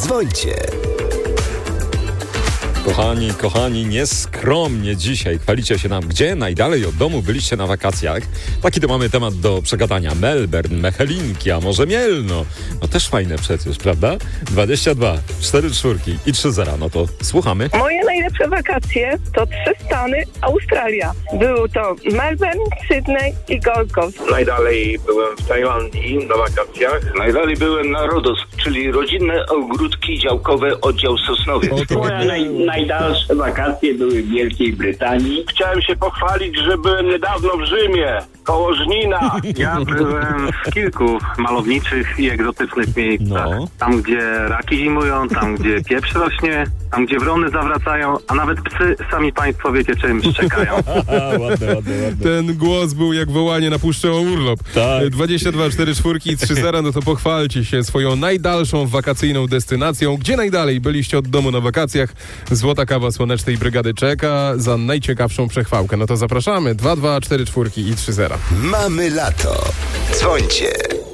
Dzwońcie. Kochani, nieskromnie dzisiaj chwalicie się nam, gdzie najdalej od domu byliście na wakacjach. Taki to mamy temat do przegadania. Melbourne, Mechelinki, a może Mielno. No też fajne przecież, prawda? 22, 4 czwórki i 3 zera. No to słuchamy. Moje najlepsze wakacje to 3 Stany, Australia. Był to Melbourne, Sydney i Gold Coast. Najdalej byłem w Tajlandii na wakacjach. Najdalej byłem na Rodos, czyli rodzinne ogródki działkowe, oddział Sosnowiec. Moje najdalsze wakacje były w Wielkiej Brytanii. Chciałem się pochwalić, że byłem niedawno w Rzymie, koło Żnina. Ja byłem w kilku malowniczych i egzotycznych miejscach. No. Tam, gdzie raki zimują, tam, gdzie pieprz rośnie, tam, gdzie wrony zawracają, a nawet psy, sami państwo wiecie, czym szczekają. Ładne. Ten głos był jak wołanie na puszczę o urlop. Tak. 22, 4 czwórki i 3 zera, no to pochwalcie się swoją najdalszą wakacyjną destynacją. Gdzie najdalej byliście od domu na wakacjach? Złota kawa Słonecznej Brygady czeka za najciekawszą przechwałkę. No to zapraszamy. 2, 4 czwórki i 3 zera. Mamy lato. Dzwońcie.